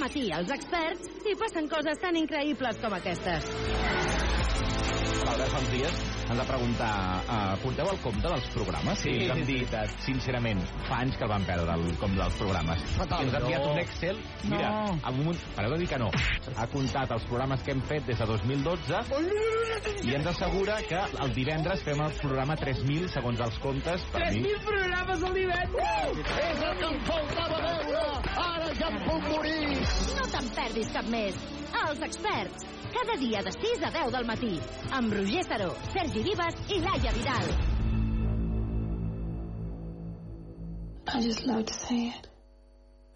matí als experts i passen coses tan increïbles com aquestes. Albert, fa uns dies hem de preguntar, porteu el compte dels programes? Sí, ens han dit, sincerament, fa anys que el van perdre, el compte dels programes. I ens ha enviat un Excel. Mira, pareu de dir que no. Ha comptat els programes que hem fet des de 2012 i ens assegura que el divendres fem el programa 3.000 segons els comptes. 3.000 programes al divendres! És el que em faltava veure! Ara ja em puc morir! No te'n perdis cap més. Els experts. Cada dia de 6 a 10 del matí. Amb Roger Saró, Sergi Vives i Laia Vidal. I just love to say it.